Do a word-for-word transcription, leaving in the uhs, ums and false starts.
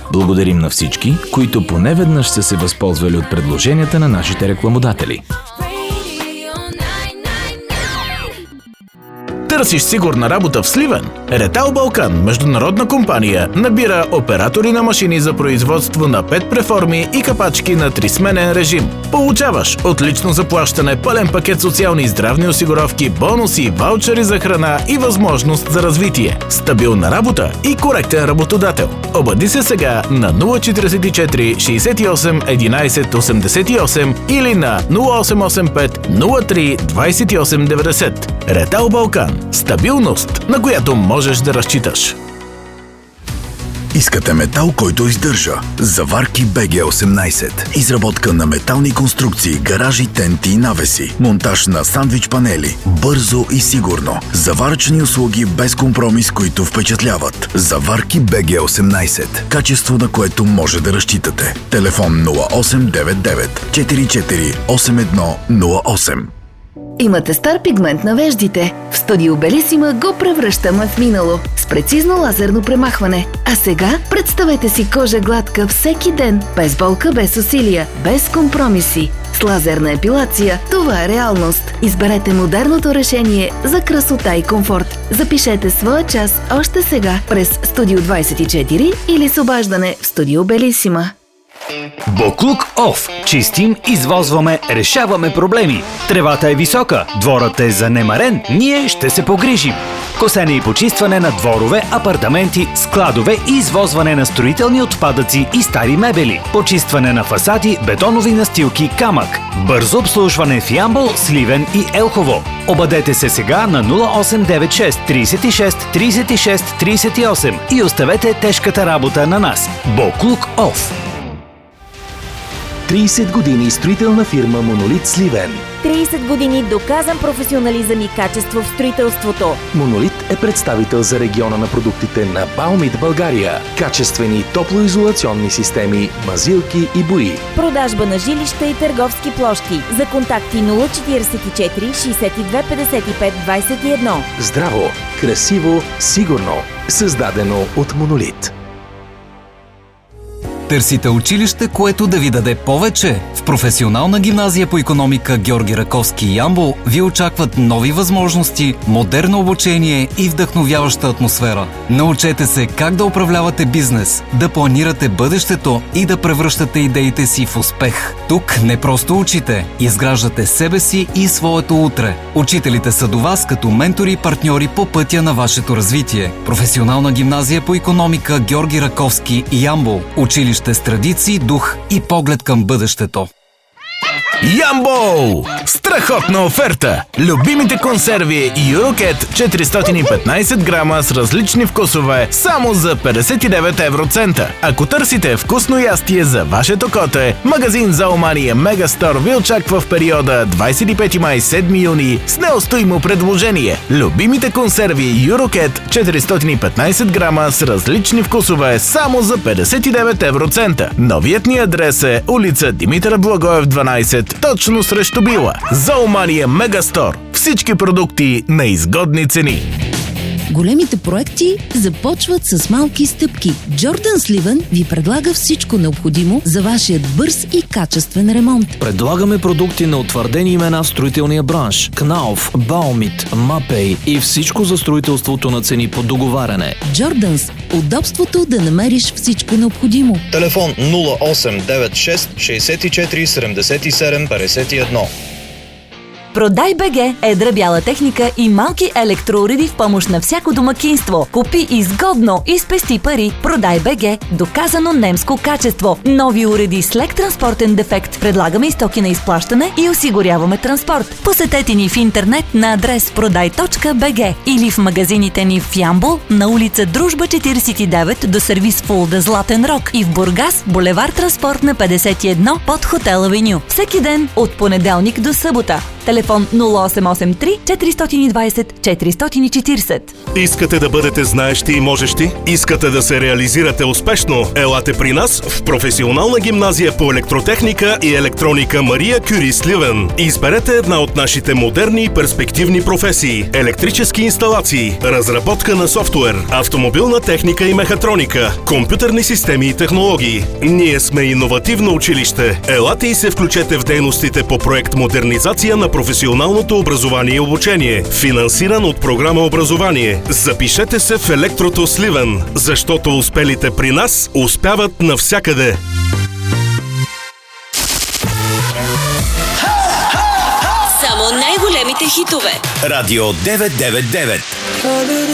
Благодарим на всички, които поне веднъж са се възползвали от предложенията на нашите рекламодатели. Търсиш сигурна работа в Сливен? Ретал Балкан, международна компания, набира оператори на машини за производство на пет преформи и капачки на трисменен режим. Получаваш отлично заплащане, пълен пакет социални и здравни осигуровки, бонуси, ваучери за храна и възможност за развитие. Стабилна работа и коректен работодател. Обади се сега на нула четиридесет и четири шейсет и осем единайсет осемдесет и осем или на нула осем осем пет нула три двайсет и осем деветдесет. Ретал Балкан. Стабилност, на която можеш да разчиташ. Искате метал, който издържа. Заварки Б Г осемнайсет. Изработка на метални конструкции, гаражи, тенти и навеси. Монтаж на сандвич панели. Бързо и сигурно. Заваръчни услуги без компромис, които впечатляват. Заварки Б Г осемнайсет. Качество, на което може да разчитате. Телефон нула осем девет девет четири четири осем едно нула осем. Имате стар пигмент на веждите. В Студио Белисима го превръщаме в минало с прецизно лазерно премахване. А сега представете си кожа гладка всеки ден, без болка, без усилия, без компромиси. С лазерна епилация това е реалност. Изберете модерното решение за красота и комфорт. Запишете своя час още сега през Студио двайсет и четири или с обаждане в Студио Белисима. Боклук Оф. Чистим, извозваме, решаваме проблеми. Тревата е висока, дворът е занемарен, ние ще се погрижим. Косене и почистване на дворове, апартаменти, складове и извозване на строителни отпадъци и стари мебели. Почистване на фасади, бетонови настилки, камък. Бързо обслужване в Ямбол, Сливен и Елхово. Обадете се сега на нула осем девет шест трийсет и шест трийсет и шест трийсет и осем и оставете тежката работа на нас. Боклук Оф. трийсет години строителна фирма Монолит Сливен. трийсет години доказан професионализъм и качество в строителството. Монолит е представител за региона на продуктите на Баумит България. Качествени топлоизолационни системи, мазилки и бои. Продажба на жилища и търговски площи. За контакти нула четирийсет и четири шейсет и две петдесет и пет двайсет и едно. Здраво, красиво, сигурно. Създадено от Монолит. Търсите училище, което да ви даде повече? В Професионална гимназия по икономика Георги Раковски Ямбол ви очакват нови възможности, модерно обучение и вдъхновяваща атмосфера. Научете се как да управлявате бизнес, да планирате бъдещето и да превръщате идеите си в успех. Тук не просто учите, изграждате себе си и своето утре. Учителите са до вас като ментори и партньори по пътя на вашето развитие. Професионална гимназия по икономика Георги Раковски Ямбол. Училище с традиции, дух и поглед към бъдещето. Ямбол! Страхотна оферта! Любимите консерви Юрокет четиристотин и петнайсет грама с различни вкусове само за петдесет и девет евроцента. Ако търсите вкусно ястие за вашето коте, магазин Зоомания Мегастор ви очаква в периода двайсет и пети май – седми юни с неустоимо предложение. Любимите консерви Юрокет четиристотин и петнайсет грама с различни вкусове само за петдесет и девет евроцента. Новият ни адрес е улица Димитър Благоев дванайсет, точно срещу Била. Зоомания Мегастор. Всички продукти на изгодни цени. Големите проекти започват с малки стъпки. Джордан Сливен ви предлага всичко необходимо за вашият бърз и качествен ремонт. Предлагаме продукти на утвърдени имена в строителния бранш. Кнауф, Баумит, Мапей и всичко за строителството на цени по договаряне. Джорданс. Удобството да намериш всичко необходимо. Телефон нула осем девет шест шейсет и четири седемдесет и седем петдесет и едно. Продай БГ, едра бяла техника и малки електроуреди в помощ на всяко домакинство. Купи изгодно и спести пари. Продай БГ, доказано немско качество. Нови уреди с лек транспортен дефект. Предлагаме и стоки на изплащане и осигуряваме транспорт. Посетете ни в интернет на адрес продай точка би джи или в магазините ни в Ямбол на улица Дружба четирийсет и девет до сервис Фулда Златен Рок и в Бургас, булевар Транспорт на петдесет и едно под Хотел Авеню. Всеки ден от понеделник до събота. Телефон нула осем осем три четири двайсет четири четирийсет. Искате да бъдете знаещи и можещи? Искате да се реализирате успешно? Елате при нас в професионална гимназия по електротехника и електроника Мария Кюри Сливен. Изберете една от нашите модерни и перспективни професии – електрически инсталации, разработка на софтуер, автомобилна техника и мехатроника, компютърни системи и технологии. Ние сме иновативно училище. Елате и се включете в дейностите по проект Модернизация на професионалното образование и обучение, финансиран от програма Образование. Запишете се в Електрото Сливен, защото успелите при нас успяват навсякъде. Само най-големите хитове. Радио деветsto деветдесет и девет.